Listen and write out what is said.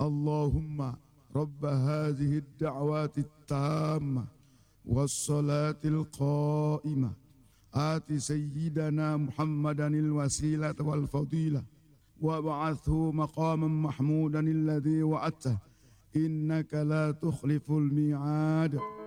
اللهم رب هذه الدعوات التامة والصلاة القائمة آت سيدنا محمدا الوسيلة والفضيلة وابعثه مقاما محمودا الذي وعدته إنك لا تخلف الميعاد.